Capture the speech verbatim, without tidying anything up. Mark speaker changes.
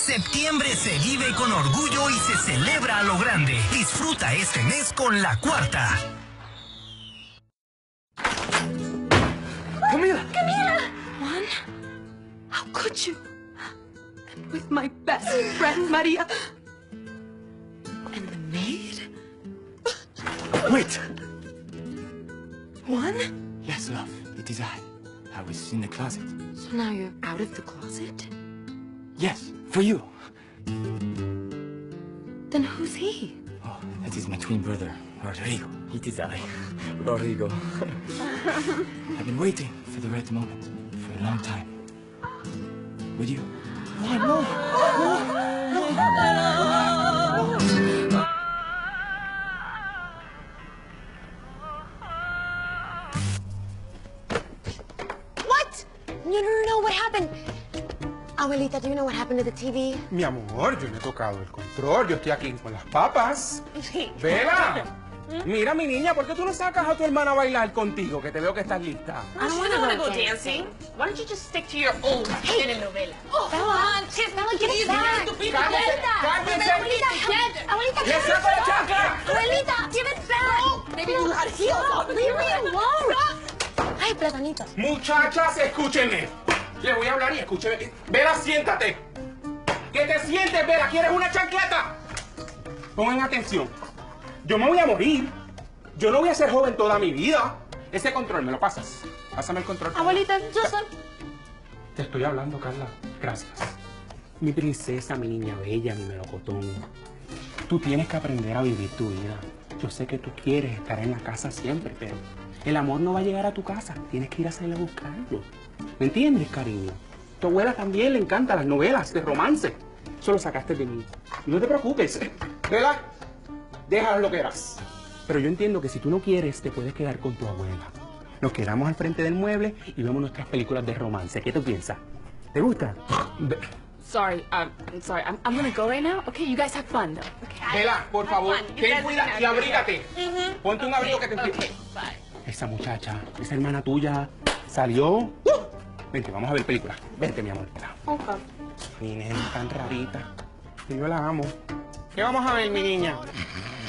Speaker 1: Septiembre se vive con orgullo y se celebra a lo grande. Disfruta este mes con La Cuarta.
Speaker 2: Camila!
Speaker 3: Camila! Juan, how could you? And with my best friend, Maria. And the maid?
Speaker 2: Wait!
Speaker 3: Juan?
Speaker 2: Yes, love, it is I. I was in the closet.
Speaker 3: So now you're out of the closet?
Speaker 2: Yes, for you.
Speaker 3: Then who's he?
Speaker 2: Oh, that is my twin brother, Rodrigo. It is I, Rodrigo. I've been waiting for the right moment for a long time. Would you? Oh, no! No! No!
Speaker 4: What? No, no, no, no, what happened? Abuelita, do you know what happened to the T V?
Speaker 5: Mi amor, yo no he tocado el control. Yo estoy aquí con las papas. ¡Vela! Mira, mi niña, ¿por qué tú no sacas a tu hermana a bailar contigo? Que te veo que estás lista.
Speaker 4: I don't
Speaker 6: She
Speaker 4: want
Speaker 6: doesn't want
Speaker 4: to
Speaker 6: to
Speaker 4: go
Speaker 6: go
Speaker 4: dancing.
Speaker 6: dancing. Why don't you just stick to your old telenovela?
Speaker 4: Oh, Bella, Bella, get it back.
Speaker 5: ¡Cállate! ¡Cállate!
Speaker 4: Abuelita, Abuelita,
Speaker 5: ¡Le
Speaker 4: give it
Speaker 5: saco la
Speaker 4: back.
Speaker 5: chancla!
Speaker 4: Abuelita, give it back. Maybe you had heels. Leave me alone. Ay, platanitos.
Speaker 5: Muchachas, escúchenme. Le voy a hablar y escúcheme. Vela, siéntate. Que te sientes, Vela. ¿Quieres una chancleta? Pongan atención. Yo me voy a morir. Yo no voy a ser joven toda mi vida. Ese control, ¿me lo pasas? Pásame el control.
Speaker 4: Abuelita, yo soy...
Speaker 5: Te estoy hablando, Carla. Gracias. Mi princesa, mi niña bella, mi melocotón. Tú tienes que aprender a vivir tu vida. Yo sé que tú quieres estar en la casa siempre, pero el amor no va a llegar a tu casa. Tienes que ir a salir a buscarlo. ¿Me entiendes, cariño? Tu abuela también le encantan las novelas de romance. Eso lo sacaste de mí. Y no te preocupes. Vela, déjalo lo que eras. Pero yo entiendo que si tú no quieres, te puedes quedar con tu abuela. Nos quedamos al frente del mueble y vemos nuestras películas de romance. ¿Qué tú piensas? ¿Te gusta? Ve-
Speaker 6: Sorry, um, I'm sorry. I'm, I'm gonna go right now. Okay, you guys have fun, though. Okay.
Speaker 5: Vela, por favor,
Speaker 6: fun. You
Speaker 5: ten
Speaker 6: guys
Speaker 5: cuidado
Speaker 6: can
Speaker 5: y
Speaker 6: have
Speaker 5: abrígate.
Speaker 6: Mhm.
Speaker 5: Ponte un abrigo que te enfríe.
Speaker 6: Okay, bye.
Speaker 5: Esa muchacha, esa hermana tuya, salió. ¡Uh! Vente, vamos a ver películas. Vente, mi amor.
Speaker 6: Okay.
Speaker 5: Mi nena tan rarita. Que yo la amo. ¿Qué vamos a ver, mi niña?